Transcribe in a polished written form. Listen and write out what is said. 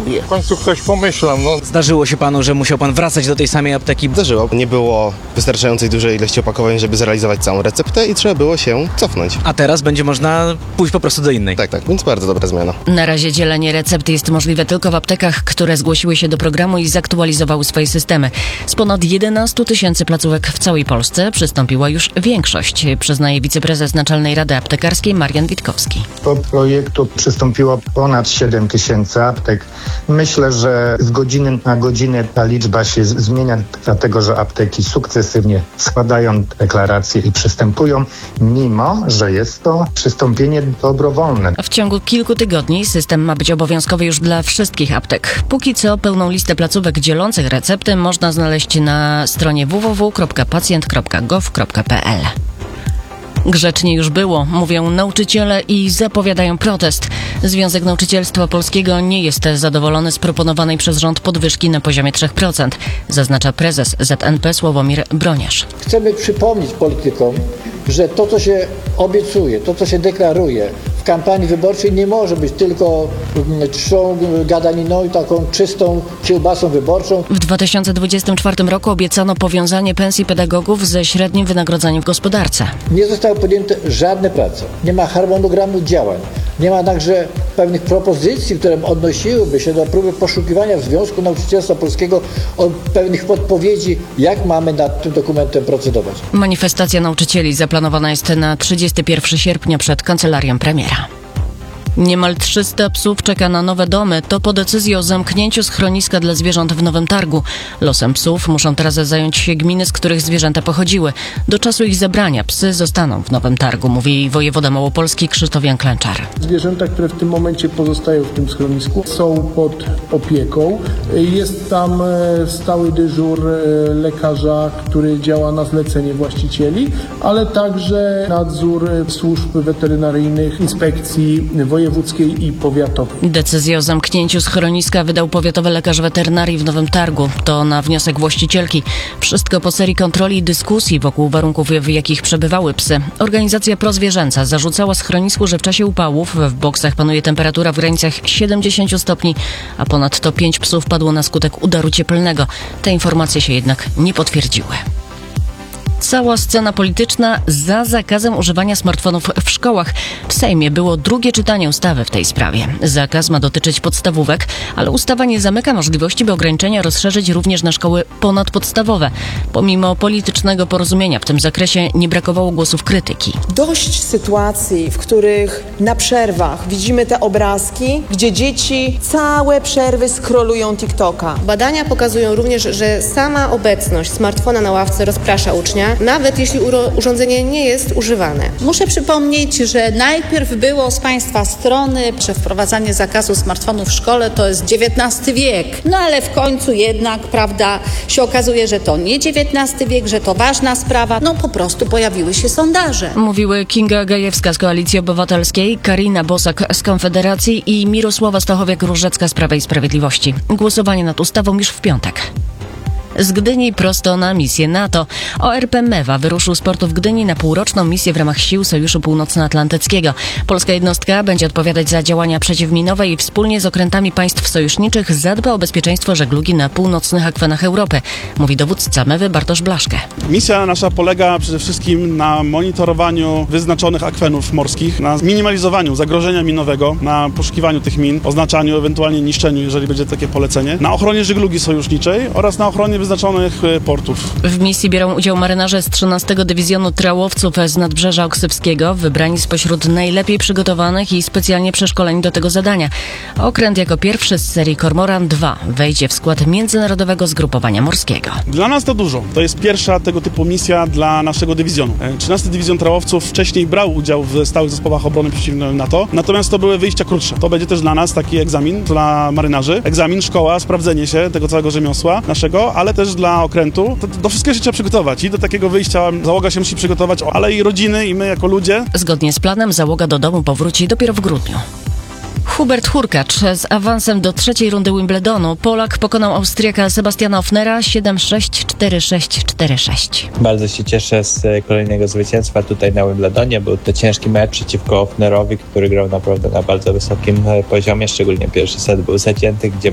W końcu ktoś pomyślał, Zdarzyło się panu, że musiał pan wracać do tej samej apteki? Zdarzyło. Nie było wystarczającej dużej ilości opakowań, żeby zrealizować całą receptę i trzeba było się cofnąć. A teraz będzie można pójść po prostu do innej. Tak, więc bardzo dobra zmiana. Na razie dzielenie recept jest możliwe tylko w aptekach, które zgłosiły się do programu i zaktualizowały swoje systemy. Z ponad 11 tysięcy placówek w całej Polsce przystąpiła już większość, przyznaje wiceprezes Naczelnej Rady Aptekarskiej Marian Witkowski. Do projektu przystąpiło ponad 7 tysięcy aptek. Myślę, że z godziny na godzinę ta liczba się zmienia, dlatego że apteki sukcesywnie składają deklaracje i przystępują, mimo że jest to przystąpienie dobrowolne. W ciągu kilku tygodni system ma być obowiązkowy już dla wszystkich aptek. Póki co pełną listę placówek dzielących recepty można znaleźć na stronie www.pacjent.gov.pl. Grzecznie już było, mówią nauczyciele i zapowiadają protest. Związek Nauczycielstwa Polskiego nie jest zadowolony z proponowanej przez rząd podwyżki na poziomie 3%, zaznacza prezes ZNP Sławomir Broniarz. Chcemy przypomnieć politykom, że to, co się obiecuje, to, co się deklaruje w kampanii wyborczej, nie może być tylko czczą gadaniną i taką czystą kiełbasą wyborczą. W 2024 roku obiecano powiązanie pensji pedagogów ze średnim wynagrodzeniem w gospodarce. Nie zostały podjęte żadne prace, nie ma harmonogramu działań, nie ma także pewnych propozycji, które odnosiłyby się do próby poszukiwania w Związku Nauczycielstwa Polskiego o pewnych podpowiedzi, jak mamy nad tym dokumentem procedować. Manifestacja nauczycieli zaplanowana jest na 31 sierpnia przed kancelarią premiera. Niemal 300 psów czeka na nowe domy. To po decyzji o zamknięciu schroniska dla zwierząt w Nowym Targu. Losem psów muszą teraz zająć się gminy, z których zwierzęta pochodziły. Do czasu ich zabrania psy zostaną w Nowym Targu, mówi wojewoda małopolski Krzysztof Jan Klęczar. Zwierzęta, które w tym momencie pozostają w tym schronisku, są pod opieką. Jest tam stały dyżur lekarza, który działa na zlecenie właścicieli, ale także nadzór służb weterynaryjnych, inspekcji wojewódzkiej i powiatowej. Decyzję o zamknięciu schroniska wydał powiatowy lekarz weterynarii w Nowym Targu. To na wniosek właścicielki. Wszystko po serii kontroli i dyskusji wokół warunków, w jakich przebywały psy. Organizacja prozwierzęca zarzucała schronisku, że w czasie upałów w boksach panuje temperatura w granicach 70 stopni, a ponadto 5 psów padło na skutek udaru cieplnego. Te informacje się jednak nie potwierdziły. Cała scena polityczna za zakazem używania smartfonów w szkołach. W Sejmie było drugie czytanie ustawy w tej sprawie. Zakaz ma dotyczyć podstawówek, ale ustawa nie zamyka możliwości, by ograniczenia rozszerzyć również na szkoły ponadpodstawowe. Pomimo politycznego porozumienia w tym zakresie nie brakowało głosów krytyki. Dość sytuacji, w których na przerwach widzimy te obrazki, gdzie dzieci całe przerwy scrollują TikToka. Badania pokazują również, że sama obecność smartfona na ławce rozprasza ucznia, nawet jeśli urządzenie nie jest używane. Muszę przypomnieć, że najpierw było z Państwa strony, że wprowadzanie zakazu smartfonów w szkole to jest XIX wiek. No ale w końcu jednak, prawda, się okazuje, że to nie XIX wiek, że to ważna sprawa. No po prostu pojawiły się sondaże. Mówiły Kinga Gajewska z Koalicji Obywatelskiej, Karina Bosak z Konfederacji i Mirosława Stachowiak-Różecka z Prawa i Sprawiedliwości. Głosowanie nad ustawą już w piątek. Z Gdyni prosto na misję NATO. ORP Mewa wyruszył z portu w Gdyni na półroczną misję w ramach sił Sojuszu Północnoatlantyckiego. Polska jednostka będzie odpowiadać za działania przeciwminowe i wspólnie z okrętami państw sojuszniczych zadba o bezpieczeństwo żeglugi na północnych akwenach Europy, mówi dowódca Mewy Bartosz Blaszke. Misja nasza polega przede wszystkim na monitorowaniu wyznaczonych akwenów morskich, na minimalizowaniu zagrożenia minowego, na poszukiwaniu tych min, oznaczaniu, ewentualnie niszczeniu, jeżeli będzie takie polecenie, na ochronie żeglugi sojuszniczej oraz na ochronie wyznaczonych portów. W misji biorą udział marynarze z 13 Dywizjonu Trałowców z Nadbrzeża Oksywskiego, wybrani spośród najlepiej przygotowanych i specjalnie przeszkoleni do tego zadania. Okręt jako pierwszy z serii Kormoran 2 wejdzie w skład Międzynarodowego Zgrupowania Morskiego. Dla nas to dużo. To jest pierwsza tego typu misja dla naszego dywizjonu. 13 Dywizjon Trałowców wcześniej brał udział w stałych zespołach obrony przeciwnej NATO, natomiast to były wyjścia krótsze. To będzie też dla nas taki egzamin dla marynarzy. Egzamin, szkoła, sprawdzenie się tego całego rzemiosła naszego, ale też dla okrętu. Do wszystkiego się trzeba przygotować i do takiego wyjścia załoga się musi przygotować, ale i rodziny, i my jako ludzie. Zgodnie z planem załoga do domu powróci dopiero w grudniu. Hubert Hurkacz z awansem do trzeciej rundy Wimbledonu. Polak pokonał Austriaka Sebastiana Ofnera 7-6, 4-6, 4-6. Bardzo się cieszę z kolejnego zwycięstwa tutaj na Wimbledonie. Był to ciężki mecz przeciwko Ofnerowi, który grał naprawdę na bardzo wysokim poziomie. Szczególnie pierwszy set był zacięty, gdzie